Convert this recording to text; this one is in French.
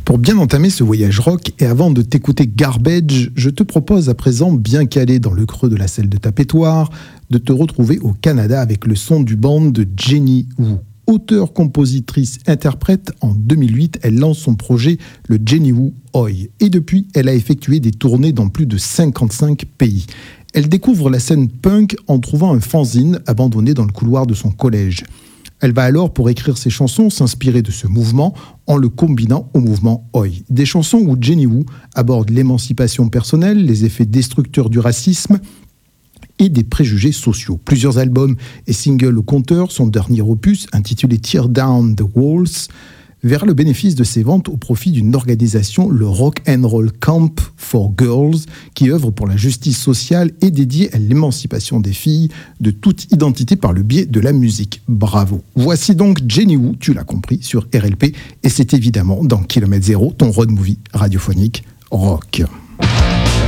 Pour bien entamer ce voyage rock, et avant de t'écouter Garbage, je te propose à présent, bien calé dans le creux de la selle de ta pétoire, de te retrouver au Canada avec le son du band de Jenny Wu. Auteure, compositrice, interprète, en 2008, elle lance son projet, le Jenny Wu Oi. Et depuis, elle a effectué des tournées dans plus de 55 pays. Elle découvre la scène punk en trouvant un fanzine abandonné dans le couloir de son collège. Elle va alors, pour écrire ses chansons, s'inspirer de ce mouvement en le combinant au mouvement Oi. Des chansons où Jenny Wu aborde l'émancipation personnelle, les effets destructeurs du racisme et des préjugés sociaux. Plusieurs albums et singles au compteur, son dernier opus, intitulé Tear Down the Walls, verra le bénéfice de ses ventes au profit d'une organisation, le Rock and Roll Camp for Girls, qui œuvre pour la justice sociale et dédiée à l'émancipation des filles de toute identité par le biais de la musique. Bravo. Voici donc Jenny Wu, tu l'as compris, sur RLP, et c'est évidemment dans Kilomètre Zéro, ton road movie radiophonique rock.